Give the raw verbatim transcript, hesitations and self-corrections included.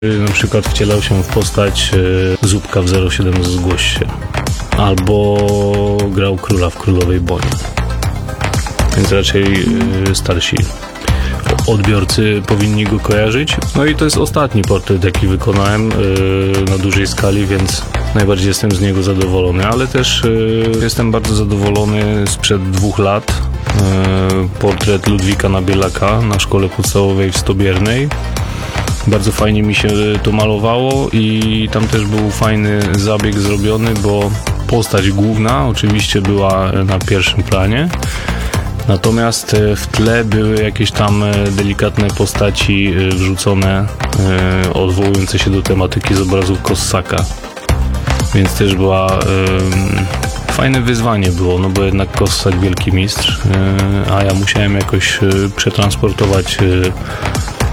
Na przykład wcielał się w postać Zupka w zero siedem Zgłoś się, albo grał króla w Królowej Boni, więc raczej starsi odbiorcy powinni go kojarzyć. No i to jest ostatni portret, jaki wykonałem na dużej skali, więc najbardziej jestem z niego zadowolony, ale też jestem bardzo zadowolony sprzed dwóch lat. Portret Ludwika Nabielaka na szkole podstawowej w Stobiernej. Bardzo fajnie mi się to malowało i tam też był fajny zabieg zrobiony, bo postać główna oczywiście była na pierwszym planie, natomiast w tle były jakieś tam delikatne postaci wrzucone, odwołujące się do tematyki z obrazów Kossaka, więc też była fajne wyzwanie było, no bo jednak Kossak wielki mistrz, a ja musiałem jakoś przetransportować